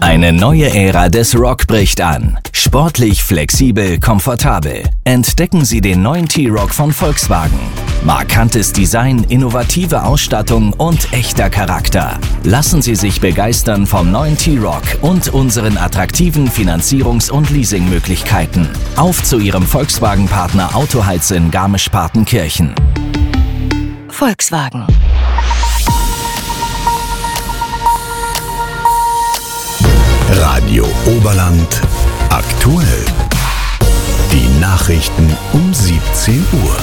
Eine neue Ära des Rock bricht an. Sportlich, flexibel, komfortabel. Entdecken Sie den neuen T-Roc von Volkswagen. Markantes Design, innovative Ausstattung und echter Charakter. Lassen Sie sich begeistern vom neuen T-Roc und unseren attraktiven Finanzierungs- und Leasingmöglichkeiten. Auf zu Ihrem Volkswagen-Partner Autoheiz in Garmisch-Partenkirchen. Volkswagen. Radio Oberland aktuell. Die Nachrichten um 17 Uhr.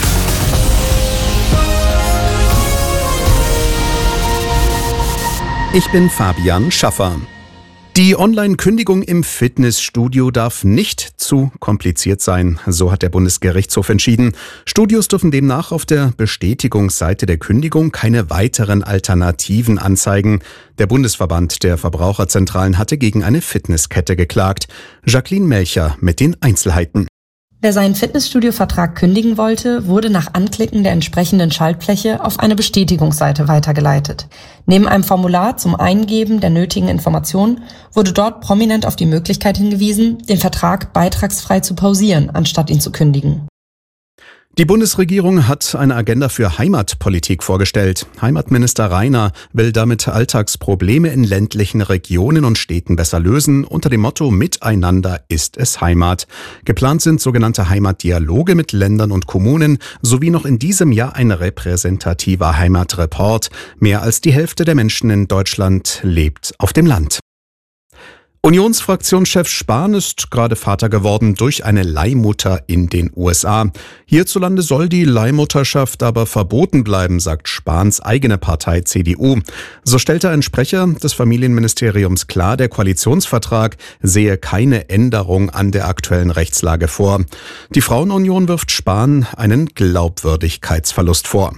Ich bin Fabian Schaffer. Die Online-Kündigung im Fitnessstudio darf nicht zu kompliziert sein, so hat der Bundesgerichtshof entschieden. Studios dürfen demnach auf der Bestätigungsseite der Kündigung keine weiteren Alternativen anzeigen. Der Bundesverband der Verbraucherzentralen hatte gegen eine Fitnesskette geklagt. Jacqueline Melcher mit den Einzelheiten. Wer seinen Fitnessstudio-Vertrag kündigen wollte, wurde nach Anklicken der entsprechenden Schaltfläche auf eine Bestätigungsseite weitergeleitet. Neben einem Formular zum Eingeben der nötigen Informationen wurde dort prominent auf die Möglichkeit hingewiesen, den Vertrag beitragsfrei zu pausieren, anstatt ihn zu kündigen. Die Bundesregierung hat eine Agenda für Heimatpolitik vorgestellt. Heimatminister Rainer will damit Alltagsprobleme in ländlichen Regionen und Städten besser lösen, unter dem Motto Miteinander ist es Heimat. Geplant sind sogenannte Heimatdialoge mit Ländern und Kommunen sowie noch in diesem Jahr ein repräsentativer Heimatreport. Mehr als die Hälfte der Menschen in Deutschland lebt auf dem Land. Unionsfraktionschef Spahn ist gerade Vater geworden durch eine Leihmutter in den USA. Hierzulande soll die Leihmutterschaft aber verboten bleiben, sagt Spahns eigene Partei CDU. So stellte ein Sprecher des Familienministeriums klar, der Koalitionsvertrag sehe keine Änderung an der aktuellen Rechtslage vor. Die Frauenunion wirft Spahn einen Glaubwürdigkeitsverlust vor.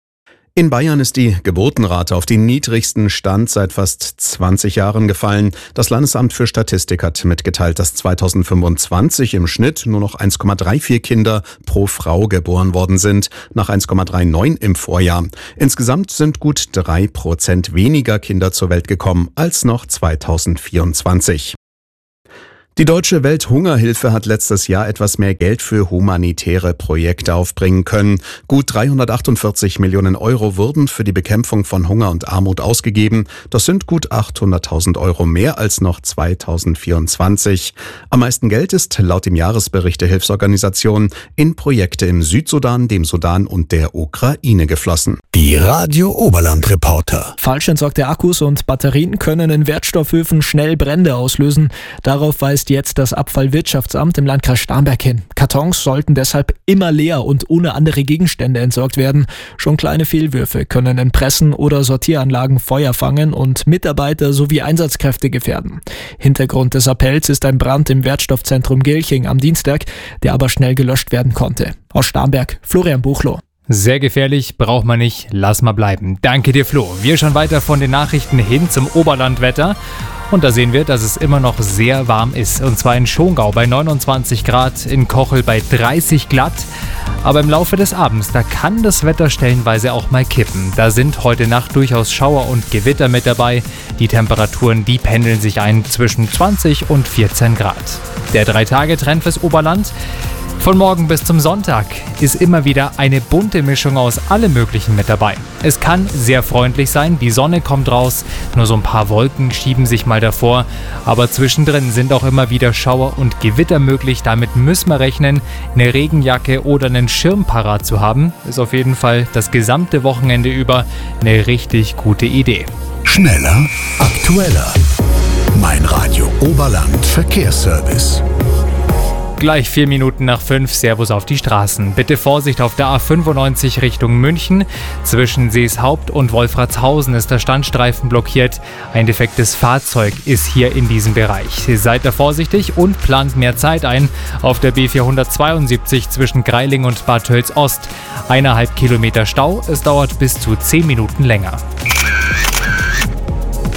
In Bayern ist die Geburtenrate auf den niedrigsten Stand seit fast 20 Jahren gefallen. Das Landesamt für Statistik hat mitgeteilt, dass 2025 im Schnitt nur noch 1,34 Kinder pro Frau geboren worden sind, nach 1,39 im Vorjahr. Insgesamt sind gut 3% weniger Kinder zur Welt gekommen als noch 2024. Die Deutsche Welthungerhilfe hat letztes Jahr etwas mehr Geld für humanitäre Projekte aufbringen können. Gut 348 Millionen Euro wurden für die Bekämpfung von Hunger und Armut ausgegeben. Das sind gut 800.000 Euro mehr als noch 2024. Am meisten Geld ist laut dem Jahresbericht der Hilfsorganisation in Projekte im Südsudan, dem Sudan und der Ukraine geflossen. Die Radio Oberland Reporter. Falsch entsorgte Akkus und Batterien können in Wertstoffhöfen schnell Brände auslösen. Darauf weist jetzt das Abfallwirtschaftsamt im Landkreis Starnberg hin. Kartons sollten deshalb immer leer und ohne andere Gegenstände entsorgt werden. Schon kleine Fehlwürfe können in Pressen oder Sortieranlagen Feuer fangen und Mitarbeiter sowie Einsatzkräfte gefährden. Hintergrund des Appells ist ein Brand im Wertstoffzentrum Gilching am Dienstag, der aber schnell gelöscht werden konnte. Aus Starnberg, Florian Buchloh. Sehr gefährlich, braucht man nicht, lass mal bleiben. Danke dir, Flo. Wir schauen weiter von den Nachrichten hin zum Oberlandwetter. Und da sehen wir, dass es immer noch sehr warm ist. Und zwar in Schongau bei 29 Grad, in Kochel bei 30 glatt. Aber im Laufe des Abends, da kann das Wetter stellenweise auch mal kippen. Da sind heute Nacht durchaus Schauer und Gewitter mit dabei. Die Temperaturen, die pendeln sich ein zwischen 20 und 14 Grad. Der 3-Tage-Trend fürs Oberland. Von morgen bis zum Sonntag ist immer wieder eine bunte Mischung aus allem Möglichen mit dabei. Es kann sehr freundlich sein, die Sonne kommt raus, nur so ein paar Wolken schieben sich mal davor, aber zwischendrin sind auch immer wieder Schauer und Gewitter möglich. Damit müssen wir rechnen, eine Regenjacke oder einen Schirm parat zu haben, ist auf jeden Fall das gesamte Wochenende über eine richtig gute Idee. Schneller, aktueller. Mein Radio Oberland Verkehrsservice. Gleich 4 Minuten nach 5, Servus auf die Straßen. Bitte Vorsicht auf der A95 Richtung München. Zwischen Seeshaupt und Wolfratshausen ist der Standstreifen blockiert. Ein defektes Fahrzeug ist hier in diesem Bereich. Seid da vorsichtig und plant mehr Zeit ein. Auf der B472 zwischen Greiling und Bad Tölz-Ost. 1,5 Kilometer Stau, es dauert bis zu 10 Minuten länger.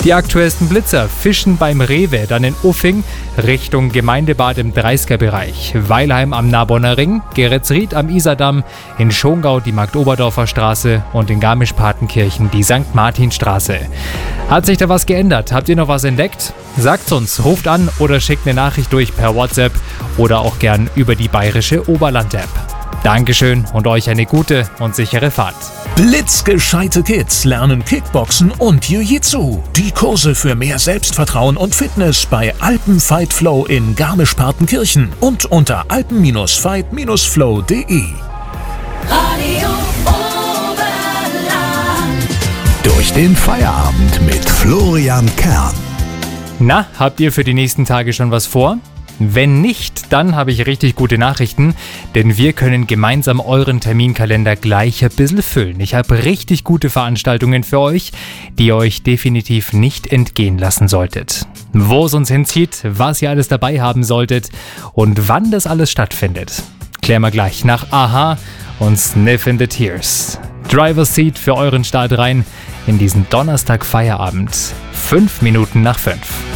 Die aktuellsten Blitzer fischen beim Rewe, dann in Uffing Richtung Gemeindebad im Dreisker-Bereich, Weilheim am Narbonner Ring, Geretsried am Isardamm, in Schongau die Markt-Oberdorfer Straße und in Garmisch-Partenkirchen die St. Martinstraße. Hat sich da was geändert? Habt ihr noch was entdeckt? Sagt's uns, ruft an oder schickt eine Nachricht durch per WhatsApp oder auch gern über die bayerische Oberland-App. Dankeschön und euch eine gute und sichere Fahrt. Blitzgescheite Kids lernen Kickboxen und Jiu-Jitsu. Die Kurse für mehr Selbstvertrauen und Fitness bei Alpenfight Flow in Garmisch-Partenkirchen und unter alpen-fight-flow.de. Radio Oberland. Durch den Feierabend mit Florian Kern. Na, habt ihr für die nächsten Tage schon was vor? Wenn nicht, dann habe ich richtig gute Nachrichten, denn wir können gemeinsam euren Terminkalender gleich ein bisschen füllen. Ich habe richtig gute Veranstaltungen für euch, die ihr euch definitiv nicht entgehen lassen solltet. Wo es uns hinzieht, was ihr alles dabei haben solltet und wann das alles stattfindet, klären wir gleich nach Aha und Sniff in the Tears. Driver's Seat für euren Start rein in diesen Donnerstag-Feierabend. 5 Minuten nach 5.